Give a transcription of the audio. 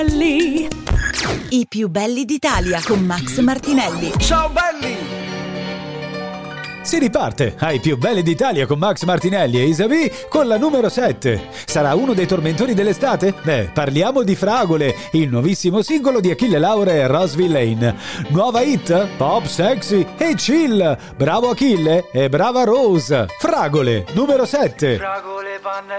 I più belli d'Italia con Max Martinelli. Ciao belli! Si riparte ai più belli d'Italia con Max Martinelli e Isabi con la numero 7. Sarà uno dei tormentori dell'estate? Parliamo di Fragole, il nuovissimo singolo di Achille Laura e Ross Villain. Nuova hit? Pop, sexy e chill. Bravo Achille e brava Rose. Fragole, numero 7. Fragole, panna